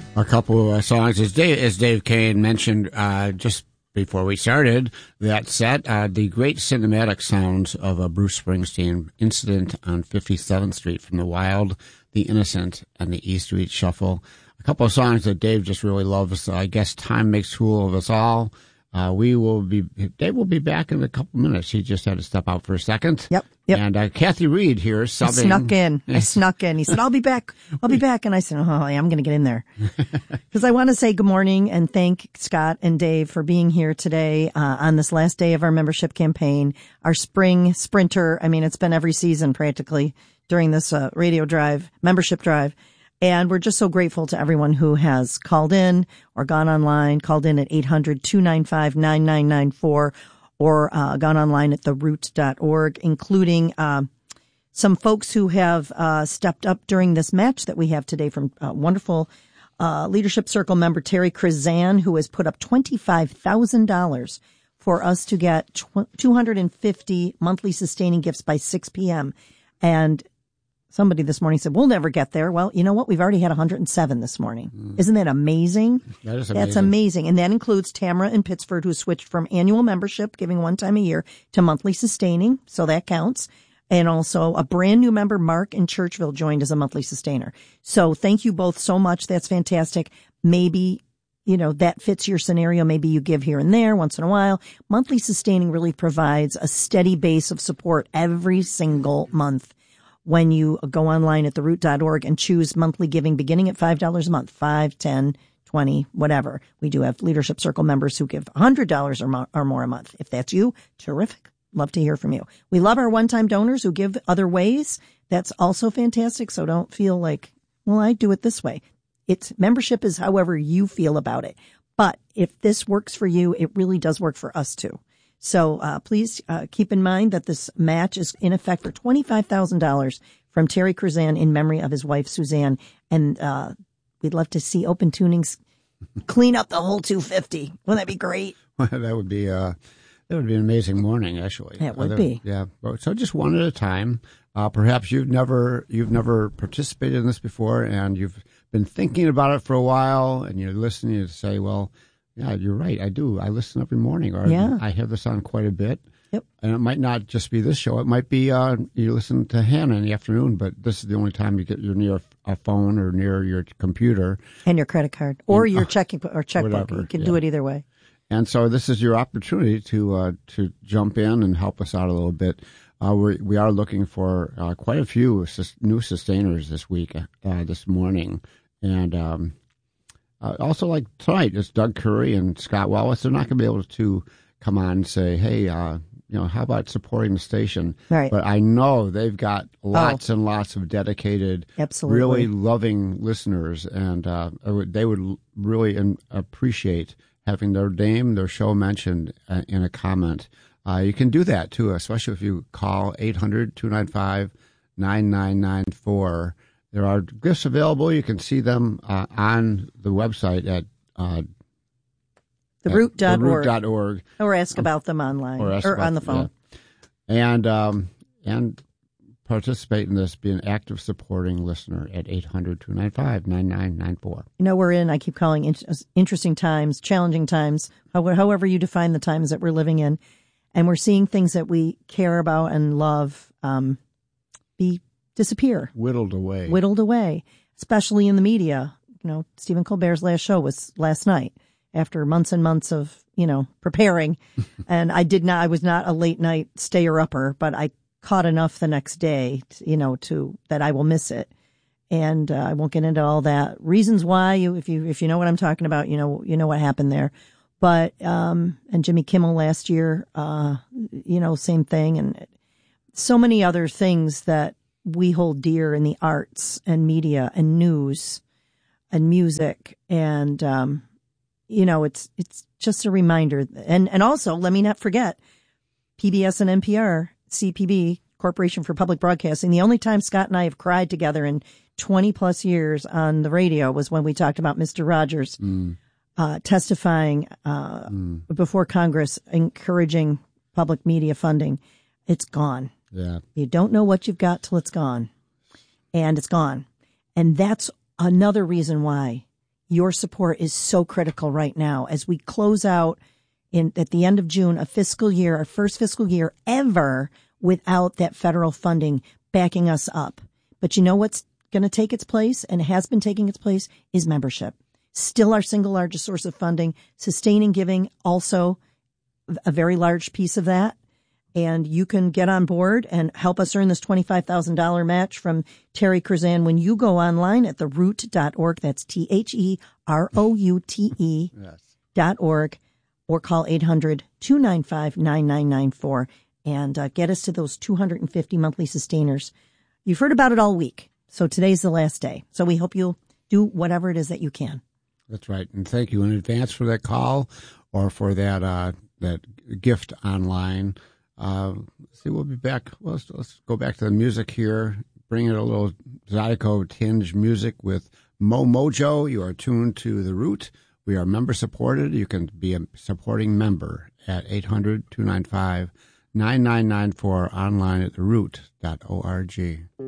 A couple of songs, as Dave Kane mentioned just before we started that set, the great cinematic sounds of a Bruce Springsteen incident on 57th Street from The Wild, The Innocent, and the E Street Shuffle. A couple of songs that Dave just really loves. I guess Time Makes Fool of Us All. Dave will be back in a couple minutes. He just had to step out for a second. Yep. And Kathy Reed here subbing. I snuck in. He said, I'll be back. And I said, I'm going to get in there. Because I want to say good morning and thank Scott and Dave for being here today on this last day of our membership campaign, our spring sprinter. I mean, it's been every season practically during this radio drive, membership drive. And we're just so grateful to everyone who has called in or gone online, called in at 800-295-9994 or gone online at theroot.org, including some folks who have stepped up during this match that we have today from wonderful Leadership Circle member Terry Krizan, who has put up $25,000 for us to get 250 monthly sustaining gifts by 6 p.m. And somebody this morning said, we'll never get there. Well, you know what? We've already had 107 this morning. Isn't that amazing? That is amazing. That's amazing. And that includes Tamara in Pittsford, who switched from annual membership, giving one time a year, to monthly sustaining. So that counts. And also a brand new member, Mark in Churchville, joined as a monthly sustainer. So thank you both so much. That's fantastic. Maybe, that fits your scenario. Maybe you give here and there once in a while. Monthly sustaining really provides a steady base of support every single month. When you go online at theroot.org and choose monthly giving beginning at $5 a month, 5, 10, 20, whatever. We do have Leadership Circle members who give $100 or more a month. If that's you, terrific. Love to hear from you. We love our one-time donors who give other ways. That's also fantastic. So don't feel like, I do it this way. Membership is however you feel about it. But if this works for you, it really does work for us too. So please keep in mind that this match is in effect for $25,000 from Terry Krizan in memory of his wife, Suzanne. And we'd love to see Open Tunings clean up the whole 250. Wouldn't that be great? Well, that would be an amazing morning, actually. It would be. Yeah. So just one at a time. Perhaps you've never participated in this before, and you've been thinking about it for a while, and you're listening to say, well, yeah, you're right. I do. I listen every morning, or I have this on quite a bit. Yep. And it might not just be this show. It might be you listen to Hannah in the afternoon, but this is the only time you're near a phone or near your computer. And your credit card or your checkbook. You can do it either way. And so this is your opportunity to jump in and help us out a little bit. We are looking for quite a few new sustainers this week, this morning. And also, like tonight, it's Doug Curry and Scott Wallace. They're not going to be able to come on and say, hey, how about supporting the station? Right. But I know they've got lots and lots of dedicated, really loving listeners, and they would really appreciate having their name, their show mentioned in a comment. You can do that, too, especially if you call 800-295-9994. There are gifts available. You can see them on the website at theroot.org. Or ask about them online or on the phone. Yeah. And participate in this. Be an active supporting listener at 800-295-9994. We're in, I keep calling interesting times, challenging times, however you define the times that we're living in. And we're seeing things that we care about and love disappear. Whittled away, especially in the media. Stephen Colbert's last show was last night after months and months of, preparing. And I was not a late night stayer-upper, but I caught enough the next day, that I will miss it. And I won't get into all that. Reasons why, if you know what I'm talking about, you know what happened there. But, and Jimmy Kimmel last year, same thing. And so many other things that we hold dear in the arts and media and news and music. And, it's just a reminder. And also, let me not forget, PBS and NPR, CPB, Corporation for Public Broadcasting. The only time Scott and I have cried together in 20 plus years on the radio was when we talked about Mr. Rogers testifying before Congress, encouraging public media funding. It's gone. Yeah. You don't know what you've got till it's gone. And it's gone. And that's another reason why Your support is so critical right now as we close out at the end of June, a fiscal year, our first fiscal year ever without that federal funding backing us up. But you know what's going to take its place and has been taking its place is membership. Still our single largest source of funding. Sustaining giving, also a very large piece of that. And you can get on board and help us earn this $25,000 match from Terry Curzan when you go online at theroot.org. That's TheRoute.org, or call 800-295-9994 and get us to those 250 monthly sustainers. You've heard about it all week, so today's the last day. So we hope you'll do whatever it is that you can. That's right, and thank you in advance for that call or for that gift online. See, we'll be back. Well, let's go back to the music here. Bring in a little Zydeco tinge music with Mo Mojo. You are tuned to The Root. We are member supported. You can be a supporting member at 800-295-9994 online at theroot.org.